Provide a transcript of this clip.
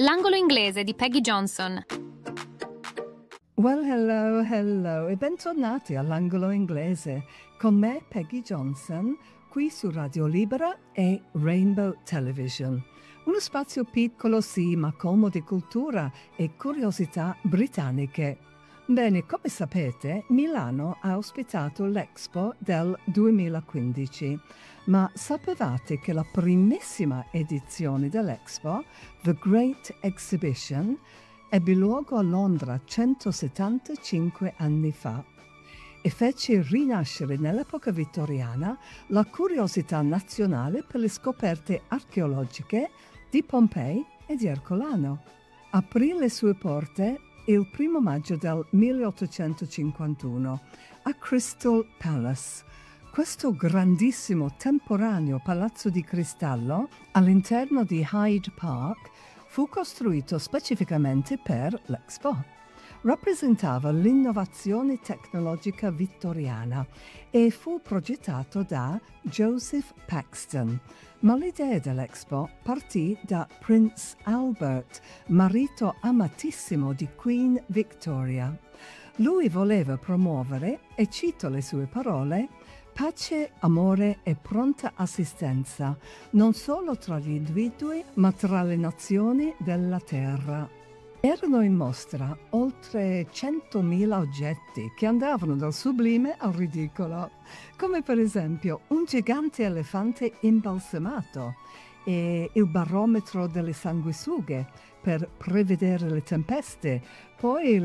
L'angolo inglese di Peggy Johnson. Well, hello e bentornati all'angolo inglese con me Peggy Johnson qui su Radio Libera e Rainbow Television. Uno spazio piccolo sì, ma colmo di cultura e curiosità britanniche. Bene, come sapete, Milano ha ospitato l'Expo del 2015, ma sapevate che la primissima edizione dell'Expo, The Great Exhibition, ebbe luogo a Londra 175 anni fa e fece rinascere nell'epoca vittoriana la curiosità nazionale per le scoperte archeologiche di Pompei e di Ercolano. Aprì le sue porte il 1 maggio del 1851 a Crystal Palace. Questo grandissimo temporaneo palazzo di cristallo all'interno di Hyde Park fu costruito specificamente per l'Expo. Rappresentava l'innovazione tecnologica vittoriana e fu progettato da Joseph Paxton. Ma l'idea dell'Expo partì da Prince Albert, marito amatissimo di Queen Victoria. Lui voleva promuovere, e cito le sue parole, pace, amore e pronta assistenza, non solo tra gli individui, ma tra le nazioni della terra. Erano in mostra oltre 100.000 oggetti che andavano dal sublime al ridicolo, come per esempio un gigante elefante imbalsamato e il barometro delle sanguisughe per prevedere le tempeste, poi